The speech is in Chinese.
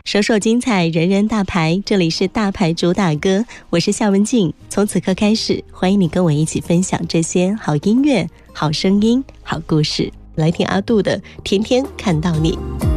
首首精彩，人人大牌，这里是大牌主打歌，我是夏文静。从此刻开始，欢迎你跟我一起分享这些好音乐、好声音、好故事。来听阿杜的《天天看到你》。